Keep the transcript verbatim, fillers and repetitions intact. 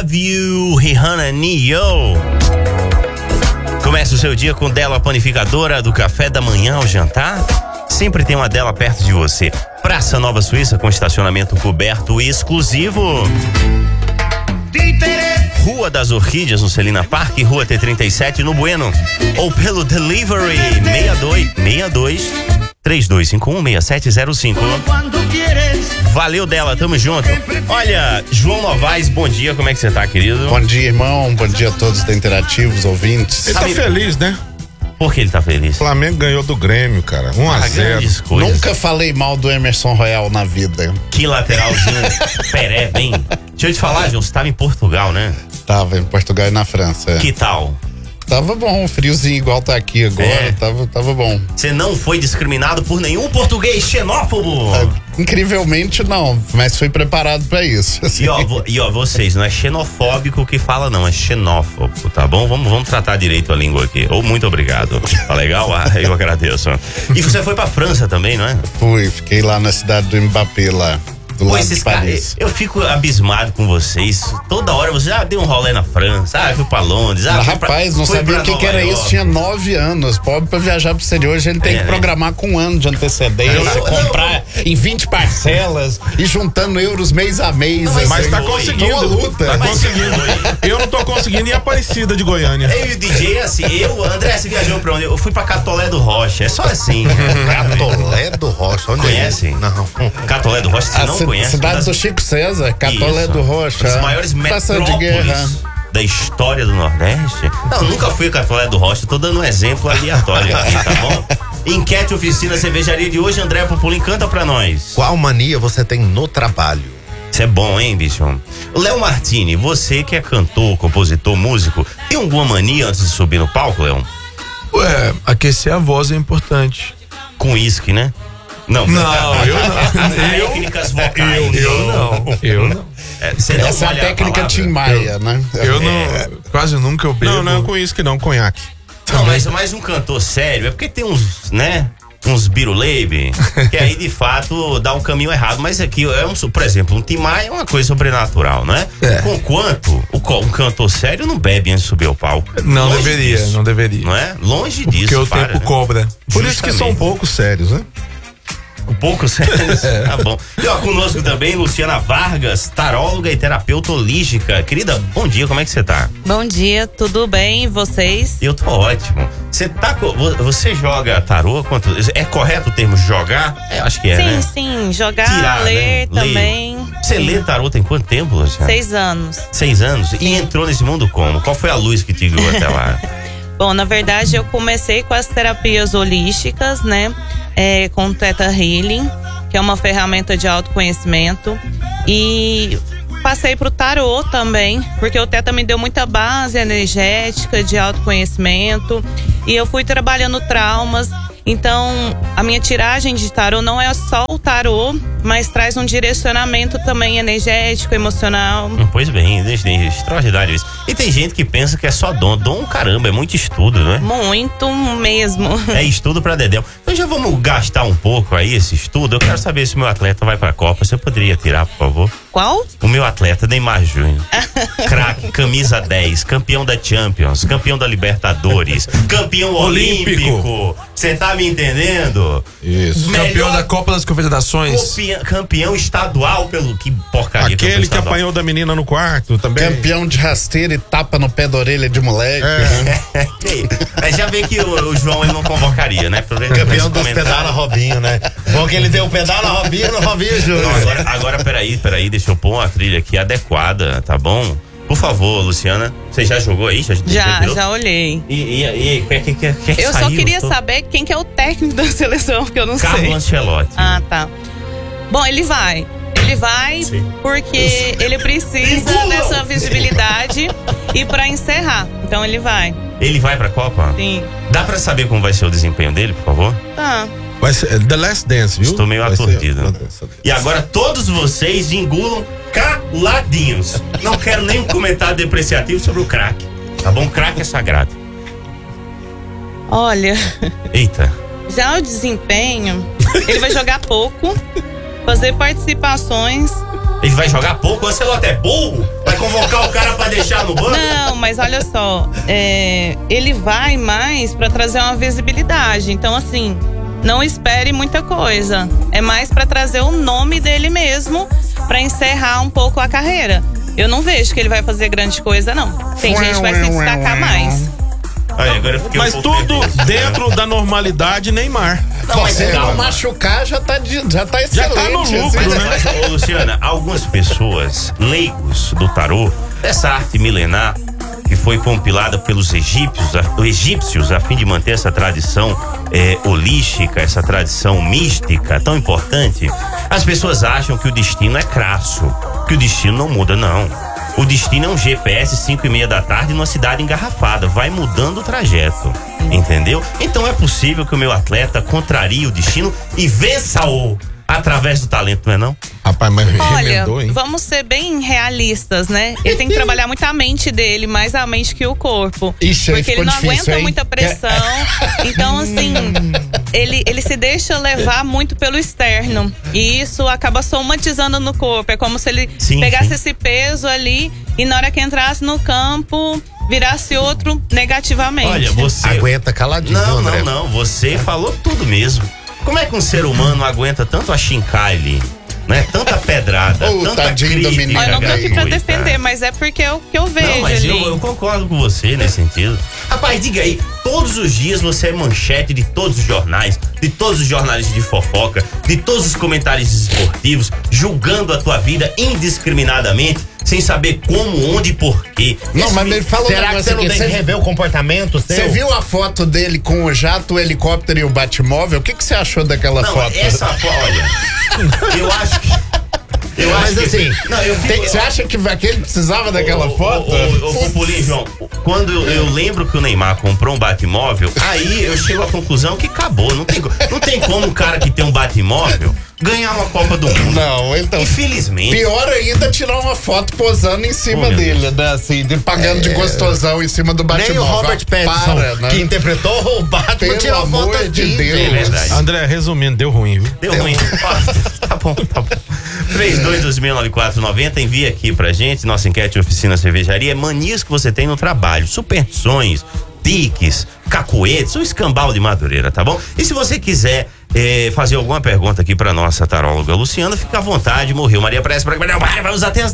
Love You, Rihanna Neo. Começa o seu dia com Dela Panificadora, do café da manhã ao jantar. Sempre tem uma dela perto de você. Praça Nova Suíça, com estacionamento coberto e exclusivo. Rua das Orquídeas, no Celina Park, Rua T trinta e sete, no Bueno. Ou pelo delivery seis dois seis dois, três dois cinco um, seis sete zero cinco. Valeu, Dela, tamo junto. Olha, João Novaes, bom dia, como é que você tá, querido? Bom dia, irmão, bom dia a todos da Interativos, ouvintes. Ele tá feliz, né? Por que ele tá feliz? O Flamengo ganhou do Grêmio, cara, um a zero. Nunca falei mal do Emerson Royal na vida. Que lateralzinho, Peré, bem. Deixa eu te falar, João, você tava em Portugal, né? Tava em Portugal e na França. É. Que tal? Tava bom, friozinho igual tá aqui agora, é. tava, tava bom. Você não foi discriminado por nenhum português xenófobo? É, incrivelmente não, mas fui preparado pra isso. E ó, e ó, vocês, não é xenofóbico que fala não, é xenófobo, tá bom? Vamos, vamos tratar direito a língua aqui. Ou muito obrigado, tá legal? Ah, eu agradeço. E você foi pra França também, não é? Fui, fiquei lá na cidade do Mbappé lá. Do Pô, esses caras, eu fico abismado com vocês. Toda hora você já ah, deu um rolê na França, ah, fui pra Londres. Ah, rapaz, pra, não sabia o que, que era York. isso. Tinha nove anos. Pobre pra viajar pro exterior, a gente tem é, que programar com um ano de antecedência, eu, comprar eu, eu, em vinte parcelas e juntando euros mês a mês. Não, mas assim, tá conseguindo. Luta. Tá conseguindo. Eu não tô conseguindo ir a Aparecida de Goiânia. Eu e o D J, assim, eu, André, você viajou pra onde? Eu fui pra Catolé do Rocha. É só assim. Catolé do Rocha, onde conhece? É? Não. Catolé do Rocha, você a não c- conhece? Cidade do Chico César, Catolé Isso. do Rocha. As maiores metrópoles da história do Nordeste. Não, nunca fui a Catolé do Rocha, tô dando um exemplo aleatório aqui, tá bom? Enquete Oficina Cervejaria de hoje, André Popolin, canta pra nós. Qual mania você tem no trabalho? Isso é bom, hein, bicho? Léo Martini, você que é cantor, compositor, músico, tem alguma mania antes de subir no palco, Léo? Ué, aquecer a voz é importante. Com uísque, né? Não, não, eu não. Técnicas vocais. Eu, eu não. Eu não. É, você não Essa é a técnica a Tim Maia, eu, né? Eu não, é. quase nunca eu bebo. Não, não é com uísque não, conhaque. Não, mas, mas um cantor sério, é porque tem uns, né? Uns biruleibe, que aí de fato dá um caminho errado, mas aqui é um, por exemplo, um Tim Maia é uma coisa sobrenatural, né? É. Conquanto o, um cantor sério não bebe antes de subir ao palco. Não Longe deveria, disso, não deveria. Não é? Longe disso. Porque o para, tempo né? cobra. Por isso que são poucos sérios, né? Um pouco sério. Tá bom. E ó, conosco também Luciana Vargas, taróloga e terapeuta holística. Querida, bom dia, como é que você tá? Bom dia, tudo bem? E vocês? Eu tô ótimo. Você tá, você joga tarô? Quanto, é correto o termo jogar? É, acho que é, sim, né? Sim, sim. Jogar, Tirar, ler né? também. Ler. Você lê tarô tem quanto tempo, Luciana? Seis anos. Seis anos? E entrou nesse mundo como? Qual foi a luz que te guiou até lá? Bom, na verdade eu comecei com as terapias holísticas, né? É, com o Theta Healing, que é uma ferramenta de autoconhecimento, e passei pro tarô também, porque o Theta me deu muita base energética de autoconhecimento, e eu fui trabalhando traumas. Então, a minha tiragem de tarô não é só o tarô, mas traz um direcionamento também energético, emocional. Pois bem, extraordinário isso. E tem gente que pensa que é só dom. Dom, caramba, é muito estudo, né? Muito mesmo. É estudo pra dedéu. Então já vamos gastar um pouco aí esse estudo. Eu quero saber se o meu atleta vai pra Copa. Você poderia tirar, por favor? Qual? O meu atleta, Neymar Júnior. Craque, camisa dez, campeão da Champions, campeão da Libertadores, campeão olímpico. Você tá me entendendo? Isso. Melhor campeão da Copa das Confederações. Campeão, campeão estadual pelo... Que porcaria. Aquele que apanhou da menina no quarto também. Campeão de rasteira e tapa no pé da orelha de moleque. É. É, já vê que o, o João ele não convocaria, né? Campeão dos pedala Robinho, né? Bom que ele deu pedala Robinho no Robinho Júnior. Agora, agora, peraí, peraí, deixa eu pôr uma trilha aqui adequada, tá bom? Por favor, Luciana, você já jogou aí? Já, já, já, já olhei. E, e, e que, que, que, que eu saiu? só queria Tô... saber quem que é o técnico da seleção, porque eu não Carlo sei. Carlo Ancelotti. Ah, tá. Bom, ele vai. Ele vai Sim. porque ele precisa dessa visibilidade e pra encerrar. Então ele vai. Ele vai pra Copa? Sim. Dá pra saber como vai ser o desempenho dele, por favor? Tá. Vai ser The Last Dance, viu? Estou meio vai aturdido. E agora todos vocês engulam caladinhos. Não quero nenhum comentário depreciativo sobre o craque. Tá bom? Craque é sagrado. Olha. Eita. Já o desempenho, ele vai jogar pouco, fazer participações Ele vai jogar pouco? O Ancelotti é burro? Vai convocar o cara pra deixar no banco? Não, mas olha só, é, ele vai mais pra trazer uma visibilidade. Então, assim, não espere muita coisa. É mais pra trazer o nome dele mesmo, pra encerrar um pouco a carreira. Eu não vejo que ele vai fazer grande coisa, não. Tem gente que vai se destacar mais. Aí, agora eu fiquei Mas um pouco tudo perdido. dentro da normalidade, Neymar. Não, mas Se calma. não machucar, já tá, de- já tá Já excelente. tá no lucro, assim. né? Mas, ô, Luciana, algumas pessoas, leigos do tarô, dessa arte milenar, que foi compilada pelos egípcios, a, egípcios a fim de manter essa tradição é, holística, essa tradição mística tão importante, as pessoas acham que o destino é crasso, que o destino não muda, não. O destino é um G P S cinco e meia da tarde numa cidade engarrafada, vai mudando o trajeto, entendeu? Então é possível que o meu atleta contrarie o destino e vença-o através do talento, não é não? Rapaz, mas Olha, remendou, hein? vamos ser bem realistas, né? Ele tem que trabalhar muito a mente dele, mais a mente que o corpo. Ixi, aí porque ele ficou não difícil, aguenta hein? muita pressão. Então, assim, ele, ele se deixa levar muito pelo externo. E isso acaba somatizando no corpo. É como se ele Sim, pegasse sim. esse peso ali e na hora que entrasse no campo, virasse outro negativamente. Olha, você... Aguenta caladinho, Não, André. não, não. Você falou tudo mesmo. Como é que um ser humano aguenta tanto a chincalhe, né? Tanta pedrada, Ô, tanta tadinho do crítica menino. Olha, eu não tô aqui pra gratuita. defender, mas é porque é o que eu vejo Não, mas ali. eu, eu concordo com você nesse sentido. Rapaz, diga aí, todos os dias você é manchete de todos os jornais, de todos os jornalistas de fofoca, de todos os comentaristas esportivos, julgando a tua vida indiscriminadamente, sem saber como, onde e porquê. Não, mas ele falou um Será que negócio você não aqui, tem que você- rever o comportamento seu? Você viu a foto dele com o jato, o helicóptero e o Batmóvel? O que que você achou daquela Não, foto? essa foto, olha, eu acho que... Eu Mas acho que, assim, não, eu fico, Tem- Você acha que aquele precisava daquela Ô, foto? Ô, ô, ô, Pupulinho, João, quando eu, eu lembro que o Neymar comprou um Batmóvel, aí eu chego à conclusão que acabou. Não tem, co- não tem como um cara que tem um Batmóvel ganhar uma Copa do Mundo. Não, então. Infelizmente. Pior ainda tirar uma foto posando em cima Oh, meu dele, né? Assim, de, pagando de gostosão em cima do Batmóvel. Nem o Robert Ah, Pattinson, para, né? que interpretou o Batman, Pelo tirou a foto amor de aqui, Deus. É verdade. André, resumindo, deu ruim, viu? Deu ruim. Ó, tá bom, tá bom. três dois dois seis nove quatro nove zero, envia aqui pra gente, nossa enquete Oficina Cervejaria, manias que você tem no trabalho, superstições, piques, cacuetes, o escambau de Madureira, tá bom? E se você quiser eh, fazer alguma pergunta aqui pra nossa taróloga Luciana, fica à vontade, morreu Maria Pressa, vamos até as